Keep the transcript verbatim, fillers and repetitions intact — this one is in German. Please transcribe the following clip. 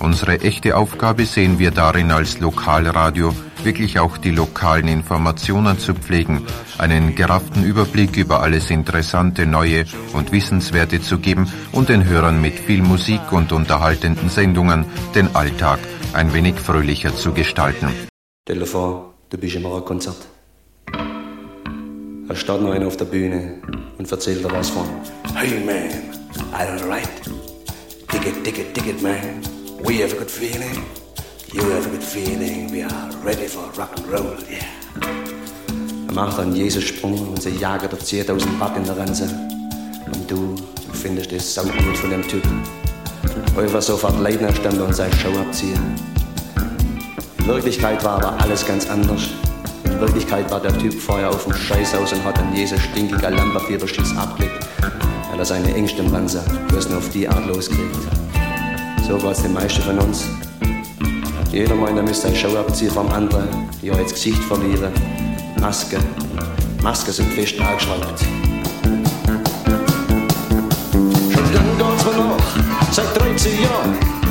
Unsere echte Aufgabe sehen wir darin als Lokalradio, wirklich auch die lokalen Informationen zu pflegen, einen gerafften Überblick über alles Interessante, Neue und Wissenswerte zu geben und den Hörern mit viel Musik und unterhaltenden Sendungen den Alltag ein wenig fröhlicher zu gestalten. Stell dir vor, du bist im Rockkonzert. Da steht noch einer auf der Bühne und erzählt dir was von Hey man, alright, dig it, dig it, dig it man. We have a good feeling, you have a good feeling, we are ready for rock and roll, yeah. Er macht einen Jesus-Sprung und sie jagen dir zehntausend Watt in der Ranse. Und du, du findest es saugut von dem Typ. Einfach sofort Leitner stand und seine Show abziehen. In Wirklichkeit war aber alles ganz anders. In Wirklichkeit war der Typ vorher auf dem Scheißhaus und hat an Jesus stinkiger Lampenfieberschiss abgelegt, weil er seine Ängste im Ranse bloß nur auf die Art loskriegt. So geht's den meisten von uns. Jeder meint, er müsste seine Show abziehen vom anderen, ja, ins Gesicht verlieren. Maske, Masken sind fest angeschraubt. Schon lang geht's mir noch, seit dreizehn Jahren.